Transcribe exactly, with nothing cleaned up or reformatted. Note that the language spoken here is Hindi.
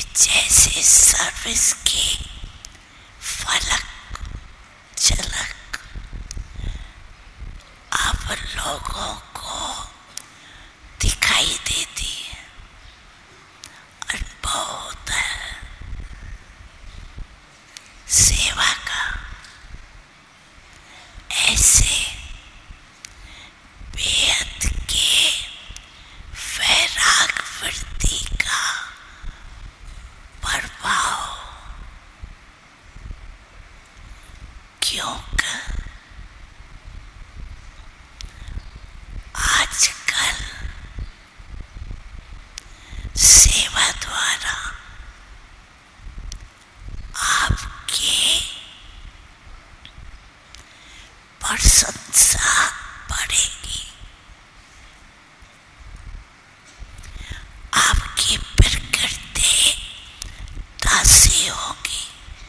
जैसे सर्विस की फलक झलक अब लोगों को दिखाई देती है। अनुभव होता है सेवा का। ऐसे बेहद के वैराग वृत्ति का प्रभाव क्योंकि आजकल सेवा द्वारा आपके प्रशंसा बढ़ेगी, आपकी प्रकृति दासी हो